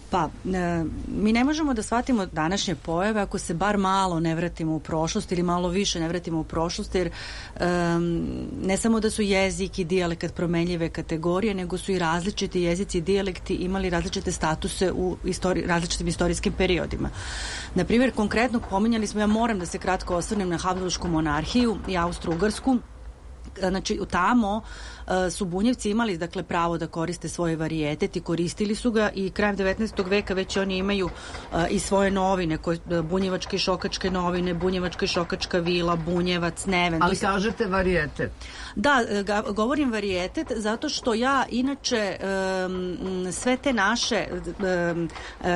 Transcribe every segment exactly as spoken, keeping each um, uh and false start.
Pa, e, mi ne možemo da shvatimo današnje pojave ako se bar malo ne vratimo u prošlost ili malo više ne vratimo u prošlost, jer e, ne samo da su jezik i dijalekat promenljive kategorije, nego su i različiti jezici i dijalekti imali različite statuse u istori, različitim istorijskim periodima. Na primjer, konkretno pominjali smo, ja moram da se kratko osvrnem na Habsburšku monarhiju i Austro-Ugarsku. Znači, tamo uh, su Bunjevci imali, dakle, pravo da koriste svoje varijetet i koristili su ga i krajem devetnaestog veka već oni imaju uh, i svoje novine, koje, bunjevačke i šokačke novine, bunjevačka i šokačka vila, Bunjevac, Neven. Ali kažete varijetet. Da, ga, govorim varijetet zato što ja inače um, sve te naše um,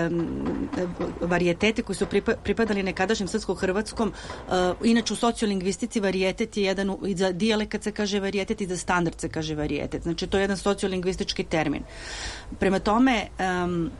um, varijetete koji su pripa, pripadali nekadašnjem srpsko-hrvatskom, uh, inače u sociolingvistici varijetet je jedan, i za dijalekat se kaže varijetet i za standard se kaže varijetet. Znači to je jedan sociolingvistički termin. Prema tome, um,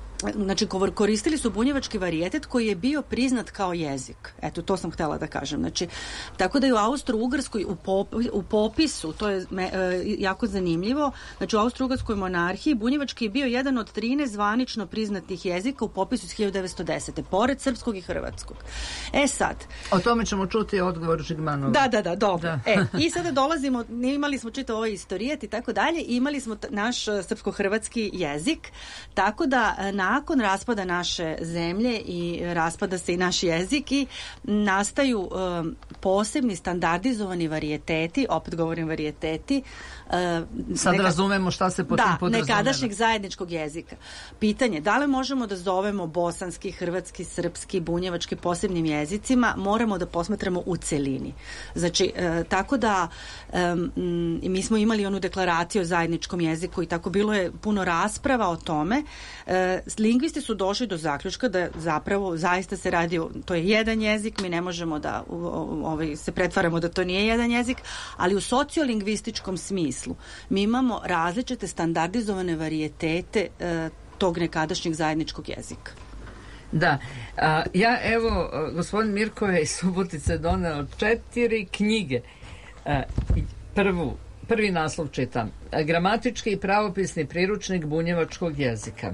znači koristili su bunjevački varijetet koji je bio priznat kao jezik. Eto, to sam htjela da kažem. Znači, tako da je u Austro-Ugarskoj u, pop, u popisu, to je me, e, jako zanimljivo, znači u Austro-Ugarskoj monarhiji bunjevački je bio jedan od trinaest zvanično priznatih jezika u popisu iz hiljadu devetsto desete. pored srpskog i hrvatskog. E sad... O tome ćemo čuti odgovor Žigmanova. Da, da, da, dobro. Da. E, i sada dolazimo, imali smo čitav ovaj istorijat i tako dalje, imali smo t- naš srpsko-hrvatski jezik, tako da na nakon raspada naše zemlje i raspada se i naš jezik i nastaju um, posebni standardizovani varijeteti, opet govorim varijeteti. Uh, Sad neka, razumemo šta se po tim da, podrazumeva. nekadašnjeg zajedničkog jezika. Pitanje, da li možemo da zovemo bosanski, hrvatski, srpski, bunjevački posebnim jezicima, moramo da posmatramo u celini. Znači, uh, tako da um, mi smo imali onu deklaraciju o zajedničkom jeziku i tako bilo je puno rasprava o tome. Uh, Lingvisti su došli do zaključka da zapravo zaista se radi o, to je jedan jezik, mi ne možemo da ovaj, se pretvaramo da to nije jedan jezik, ali u sociolingvističkom smislu mi imamo različite standardizovane varijetete e, tog nekadašnjeg zajedničkog jezika. Da, a, ja evo, gospodin Mirko je iz Subotice doneo četiri knjige. A, prvu Prvi naslov čitam. Gramatički i pravopisni priručnik bunjevačkog jezika.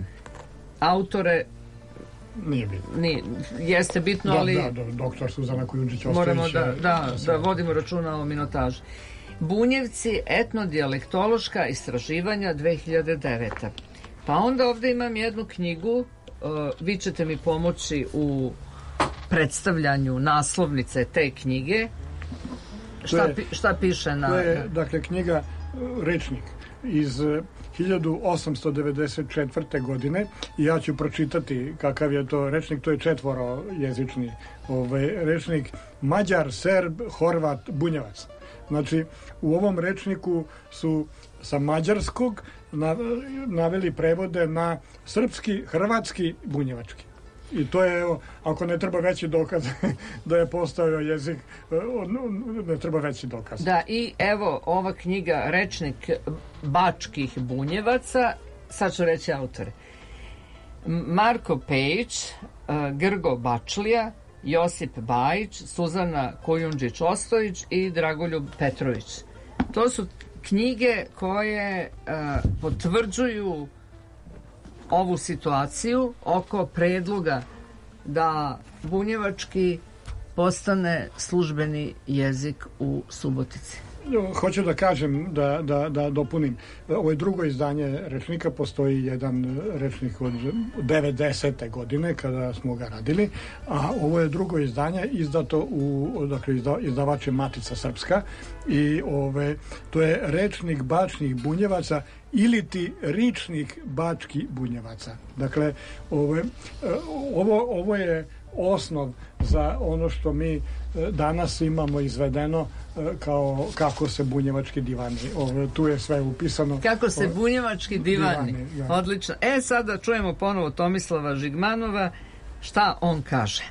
Autore nije bitno. Nije, jeste bitno, da, ali da, da, doktor Suzana Kujundžić moramo da, je, da, da vodimo računa o minutaži. Bunjevci, etnodijalektološka istraživanja dve hiljade devete. Pa onda ovdje imam jednu knjigu, uh, vi ćete mi pomoći u predstavljanju naslovnice te knjige. Šta, je, pi, šta piše na... To je, dakle, knjiga Rečnik iz hiljadu osamsto devedeset četvrte. godine i ja ću pročitati kakav je to rečnik. To je četvoro jezični ovaj, rečnik Mađar, Serb, Horvat, Bunjevac. Znači, u ovom rečniku su sa mađarskog naveli prevode na srpski, hrvatski, bunjevački. I to je, evo, ako ne treba veći dokaz da je postojao jezik, ne treba veći dokaz. Da, i evo ova knjiga Rečnik bačkih bunjevaca, sad ću reći autore. Marko Pejić, Grgo Bačlija, Josip Bajić, Suzana Kujundžić-Ostojić i Dragoljub Petrović. To su knjige koje uh, potvrđuju ovu situaciju oko predloga da bunjevački postane službeni jezik u Subotici. Hoću da kažem, da, da, da dopunim. Ovo je drugo izdanje rečnika, postoji jedan rečnik od devedesete. godine kada smo ga radili, a ovo je drugo izdanje izdato u, dakle, izda, izdavač je Matica Srpska i ove, to je rečnik bačnih bunjevaca ili ti ričnik bački bunjevaca. Dakle, ove, ovo, ovo je osnov za ono što mi danas imamo izvedeno kao kako se bunjevački divani. Ovo, tu je sve upisano. Kako se bunjevački divani. divani ja. Odlično. E, sada čujemo ponovo Tomislava Žigmanova. Šta on kaže?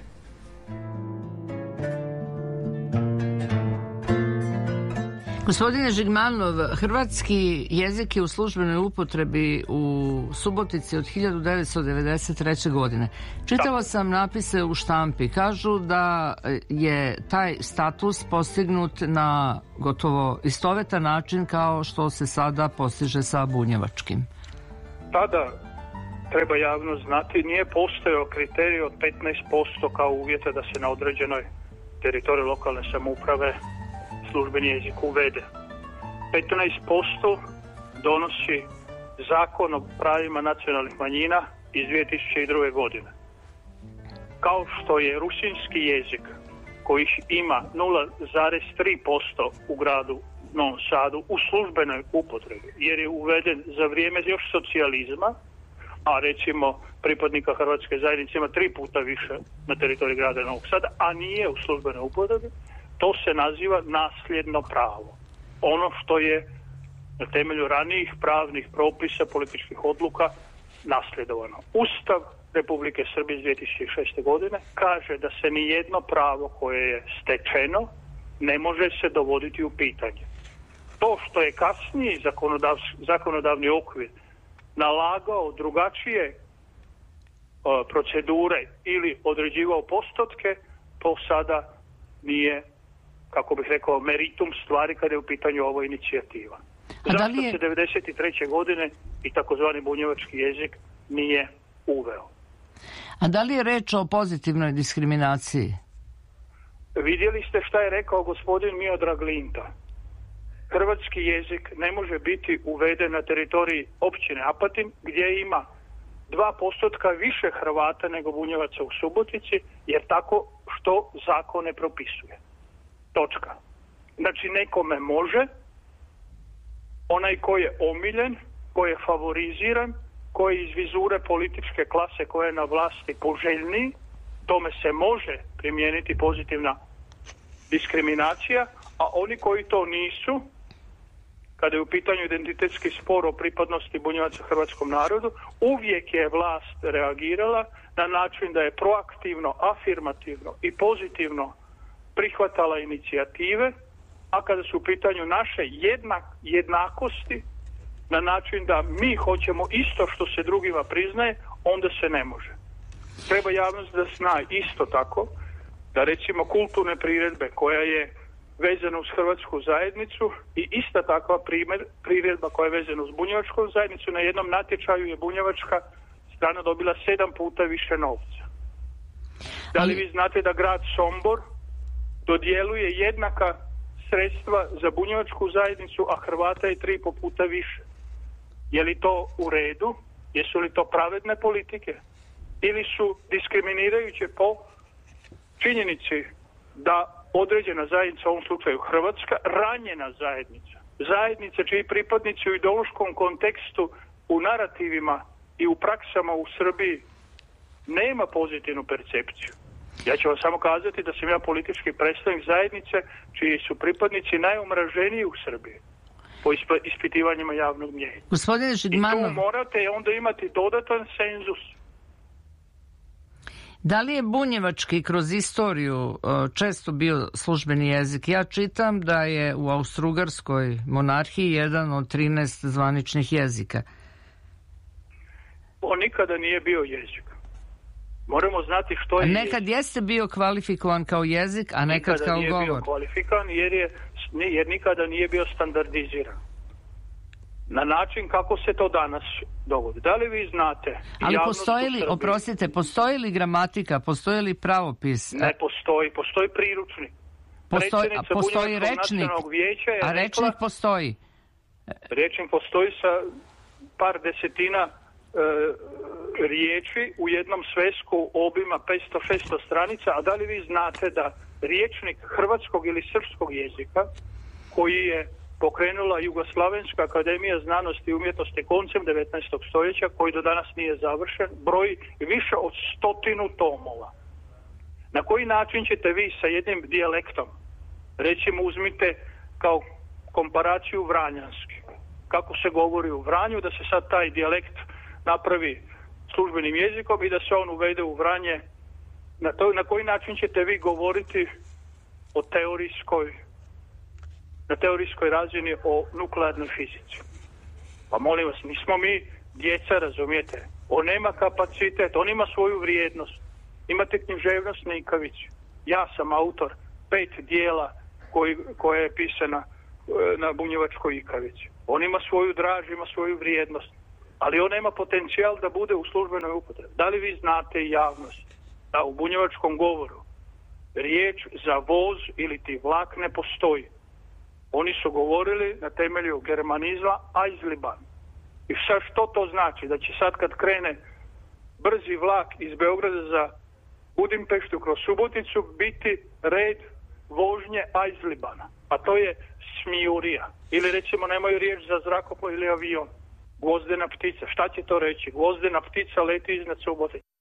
Gospodine Žigmanov, hrvatski jezik je u službenoj upotrebi u Subotici od hiljadu devetsto devedeset treće. godine. Čitala sam napise u štampi. Kažu da je taj status postignut na gotovo istovetan način kao što se sada postiže sa bunjevačkim. Tada treba javno znati, nije postojao kriterij od petnaest posto kao uvjeta da se na određenoj teritoriji lokalne samouprave službeni jezik uvede. petnaest posto donosi Zakon o pravima nacionalnih manjina iz dvije tisuće druge. godine. Kao što je rusinski jezik koji ima nula zarez tri posto u gradu Novom Sadu u službenoj upotrebi, jer je uveden za vrijeme još socijalizma, a recimo pripadnika hrvatske zajednice ima tri puta više na teritoriji grada Novog Sada, a nije u službenoj upotrebi, to se naziva nasljedno pravo. Ono što je na temelju ranijih pravnih propisa, političkih odluka nasljedovano. Ustav Republike Srbije iz dvije tisuće šeste. godine kaže da se ni jedno pravo koje je stečeno ne može se dovoditi u pitanje. To što je kasniji zakonodav, zakonodavni okvir nalagao drugačije uh, procedure ili određivao postotke, to sada nije, kako bih rekao, meritum stvari kada je u pitanju ova inicijativa. Zašto je... se devedeset treće. godine i takozvani bunjevački jezik nije uveo? A da li je reč o pozitivnoj diskriminaciji? Vidjeli ste šta je rekao gospodin Miodrag Linta. Hrvatski jezik ne može biti uveden na teritoriji općine Apatin, gdje ima dva postotka više Hrvata nego Bunjevaca u Subotici, jer tako što zakon ne propisuje. Točka. Znači nekome može, onaj ko je omiljen, ko je favoriziran, ko je iz vizure političke klase koja je na vlasti poželjniji, tome se može primijeniti pozitivna diskriminacija, a oni koji to nisu, kada je u pitanju identitetski spor o pripadnosti Bunjevaca hrvatskom narodu, uvijek je vlast reagirala na način da je proaktivno, afirmativno i pozitivno prihvatala inicijative, a kada su u pitanju naše jednak, jednakosti, na način da mi hoćemo isto što se drugima priznaje, onda se ne može. Treba javnost da zna isto tako, da recimo kulturne priredbe koja je vezana uz hrvatsku zajednicu i ista takva primjer, priredba koja je vezana uz bunjevačku zajednicu, na jednom natječaju je bunjevačka strana dobila sedam puta više novca. Da li vi znate da grad Sombor dodjeluje jednaka sredstva za bunjevačku zajednicu, a Hrvata je tri po puta više? Je li to u redu? Jesu li to pravedne politike? Ili su diskriminirajuće po činjenici da određena zajednica, u ovom slučaju Hrvatska, ranjena zajednica, zajednica čiji pripadnici u ideološkom kontekstu, u narativima i u praksama u Srbiji nema pozitivnu percepciju. Ja ću vam samo kazati da sam ja politički predstavnik zajednice čiji su pripadnici najomraženiji u Srbiji po ispitivanjima javnog mnijenja. Gospodine Žigmanov, i tu morate onda imati dodatan senzus. Da li je bunjevački kroz istoriju često bio službeni jezik? Ja čitam da je u Austrougarskoj monarhiji jedan od trinaest zvaničnih jezika. On nikada nije bio jezik. Moramo znati što je nekad jezik. Jeste bio kvalifikovan kao jezik, a nekad nikada kao nije govor. Bio kvalifikovan jer, je, jer nikada nije bio standardiziran. Na način kako se to danas dogodi. Da li vi znate? Ali postoji li, oprostite, postoji li gramatika, postoji li pravopis? Ne postoji, postoji priručnik. Postoji, a postoji rečnik, a rečnik rekla, postoji. Rečnik postoji sa par desetina e, riječi u jednom svesku obima petsto šesto stranica, a da li vi znate da riječnik hrvatskog ili srpskog jezika koji je pokrenula Jugoslavenska akademija znanosti i umjetnosti koncem devetnaestog stoljeća, koji do danas nije završen, broji više od stotinu tomova. Na koji način ćete vi sa jednim dijalektom, recimo uzmite kao komparaciju vranjanski, kako se govori u Vranju, da se sad taj dijalekt napravi službenim jezikom i da se on uvede u Vranje, na, to, na koji način ćete vi govoriti o teorijskoj na teorijskoj razini o nuklearnoj fizici? Pa molim vas, nismo mi djeca, razumijete? On nema kapacitet, on ima svoju vrijednost. Imate književnost Nikavić. Ja sam autor pet dijela koji, koje je pisana na bunjevačkoj ikavici. On ima svoju draž, ima svoju vrijednost. ali on nema potencijal da bude u službenoj upotrebi. Da li vi znate javnost da u bunjevačkom govoru riječ za voz ili ti vlak ne postoji? Oni su govorili na temelju germanizma Eisenbahn. I sad što to znači? Da će sad kad krene brzi vlak iz Beograda za Budimpeštu kroz Suboticu biti red vožnje Eisenbahna. Pa to je smijurija. Ili recimo nemaju riječ za zrakoplov ili avion. Gvozdena ptica. Šta će to reći? Gvozdena ptica leti iznad Subotice.